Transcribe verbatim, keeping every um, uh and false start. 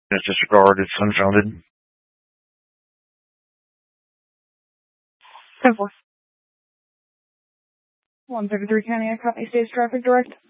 It's disregard. It's unfounded. ten four. one thirty-three County, County State's Traffic Direct.